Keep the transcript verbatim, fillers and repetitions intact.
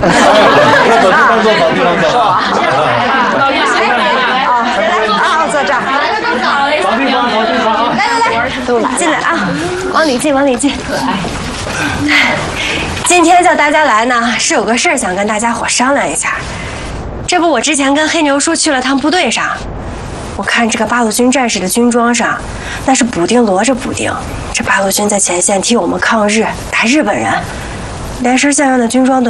走地方坐，走地方坐。 啊，坐这儿。 找地方，找地方啊！ 来来来，都来进来啊，往里进，往里进。可爱。今天叫大家来呢，是有个事儿想跟大家伙商量一下。这不，我之前跟黑牛叔去了趟部队上，我看这个八路军战士的军装上，那是补丁摞着补丁。这八路军在前线替我们抗日，打日本人，连身像样的军装都